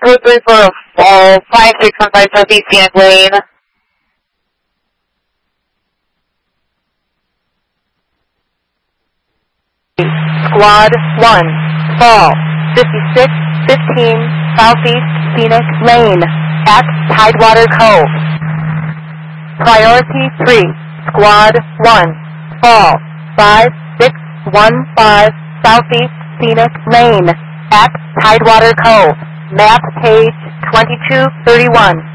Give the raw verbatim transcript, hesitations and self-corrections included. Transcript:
Code three for fall, five six one five Southeast Scenic Lane. Squad one, fall, fifty-six fifteen Southeast Scenic Lane at Tidewater Cove. Priority three, Squad one, fall, five six one five Southeast Scenic Lane at Tidewater Cove. Map page twenty-two thirty-one.